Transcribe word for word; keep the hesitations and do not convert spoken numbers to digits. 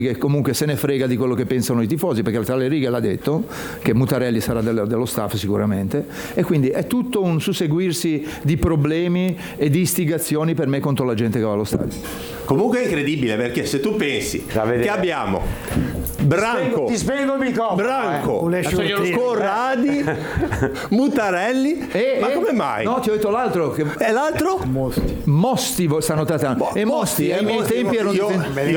che comunque se ne frega di quello che pensano i tifosi, perché tra le righe l'ha detto che Mutarelli sarà dello, dello staff sicuramente, e quindi è tutto un susseguirsi di problemi e di istigazioni per me contro la gente che va allo stadio. Comunque è incredibile, perché se tu pensi che abbiamo Branco, ti spiego il microfono, Branco, eh. Corradi, Mutarelli, e, ma e, come mai? No, ti ho detto l'altro che... E l'altro? Mosti, Mosti stanno trattando. Mo- e Mosti, Mosti, ai miei Mosti, tempi erano io- difensori.